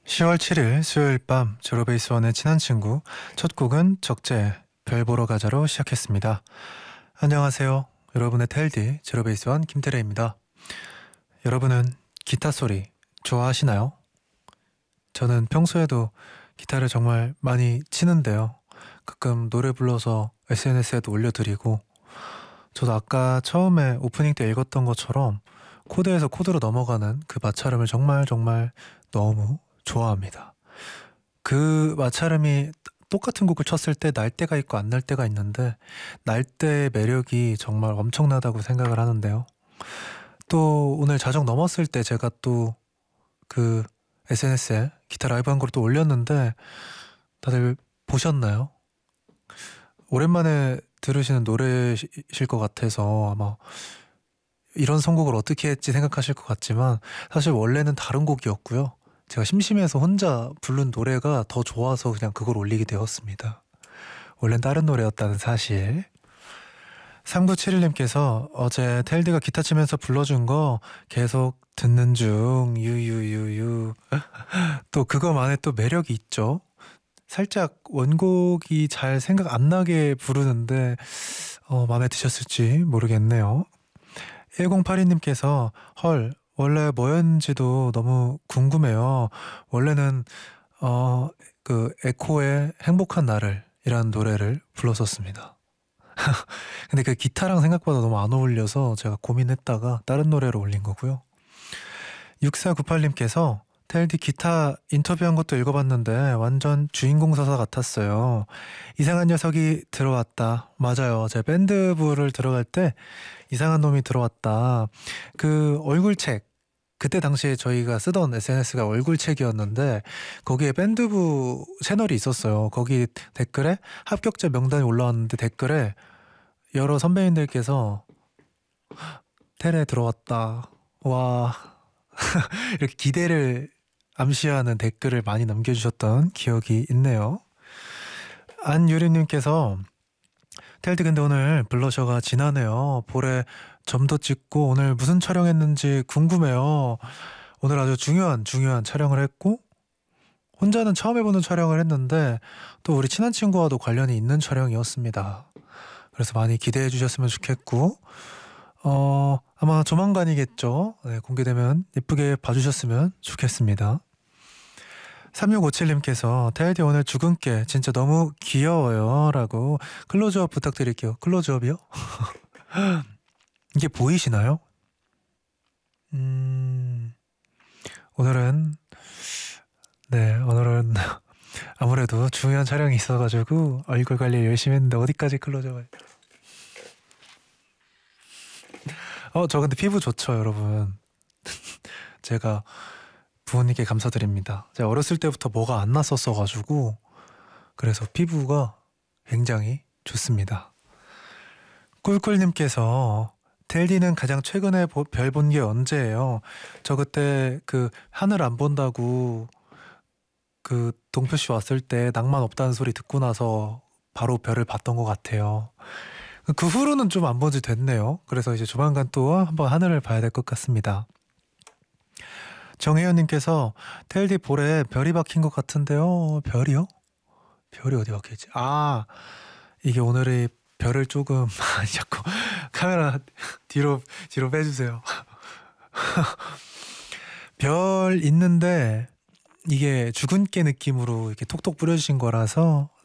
10월 7일 수요일 밤 제로베이스원의 친한 친구 첫 곡은 적재 별 보러 가자로 시작했습니다. 안녕하세요. 여러분의 텔디 제로베이스원 김태래입니다. 여러분은 기타 소리 좋아하시나요? 저는 평소에도 기타를 정말 많이 치는데요. 가끔 노래 불러서 SNS에도 올려드리고 저도 아까 처음에 오프닝 때 읽었던 것처럼 코드에서 코드로 넘어가는 그 마찰음을 정말 너무 좋아합니다. 그 마찰음이 똑같은 곡을 쳤을 때 날 때가 있고 안 날 때가 있는데 날 때의 매력이 정말 엄청나다고 생각을 하는데요. 또 오늘 자정 넘었을 때 제가 또 그 SNS에 기타 라이브 한 거를 또 올렸는데 다들 보셨나요? 오랜만에 들으시는 노래실 것 같아서 아마 이런 선곡을 어떻게 했지 생각하실 것 같지만 사실 원래는 다른 곡이었고요. 제가 심심해서 혼자 부른 노래가 더 좋아서 그냥 그걸 올리게 되었습니다. 원래는 다른 노래였다는 사실. 3971님께서 어제 텔디가 기타 치면서 불러준 거 계속 듣는 중 유유유유. 또 그거만의 또 매력이 있죠. 살짝 원곡이 잘 생각 안 나게 부르는데 마음에 드셨을지 모르겠네요. 1082님께서 헐 원래 뭐였는지도 너무 궁금해요. 원래는 그 에코의 행복한 나를 이라는 노래를 불렀었습니다. 근데 그 기타랑 생각보다 너무 안 어울려서 제가 고민했다가 다른 노래로 올린 거고요. 6498님께서 텔디 기타 인터뷰한 것도 읽어봤는데 완전 주인공 서사 같았어요. 이상한 녀석이 들어왔다. 맞아요. 제 밴드부를 들어갈 때 이상한 놈이 들어왔다. 그 얼굴책 그때 당시에 저희가 쓰던 SNS가 얼굴책이었는데 거기에 밴드부 채널이 있었어요. 거기 댓글에 합격자 명단이 올라왔는데 댓글에 여러 선배님들께서 테레 들어왔다. 와 이렇게 기대를 암시하는 댓글을 많이 남겨주셨던 기억이 있네요. 안유리님께서 텔디 근데 오늘 블러셔가 진하네요. 볼에 점도 찍고 오늘 무슨 촬영했는지 궁금해요. 오늘 아주 중요한 촬영을 했고 혼자는 처음 해보는 촬영을 했는데 또 우리 친한 친구와도 관련이 있는 촬영이었습니다. 그래서 많이 기대해 주셨으면 좋겠고 아마 조만간이겠죠. 네, 공개되면 예쁘게 봐주셨으면 좋겠습니다. 3657님께서 텔디 오늘 주근깨 진짜 너무 귀여워요 라고 클로즈업 부탁드릴게요. 클로즈업이요? 이게 보이시나요? 오늘은 아무래도 중요한 촬영이 있어가지고 얼굴 관리 열심히 했는데 어디까지 클로즈업을 저 근데 피부 좋죠 여러분. 제가 부모님께 감사드립니다. 제가 어렸을 때부터 뭐가 안 났었어가지고 그래서 피부가 굉장히 좋습니다. 꿀꿀님께서 텔디는 가장 최근에 별 본 게 언제예요? 저 그때 그 하늘 안 본다고 그 동표씨 왔을 때 낭만 없다는 소리 듣고 나서 바로 별을 봤던 것 같아요. 그 후로는 좀 안 본 지 됐네요. 그래서 이제 조만간 또 한번 하늘을 봐야 될 것 같습니다. 정혜연님께서 텔디 볼에 별이 박힌 것 같은데요. 별이요? 별이 어디 박혀있지? 이게 오늘의 별을 조금 자꾸 카메라 뒤로 빼주세요. 별 있는데 이게 주근깨 느낌으로 이렇게 톡톡 뿌려주신 거라서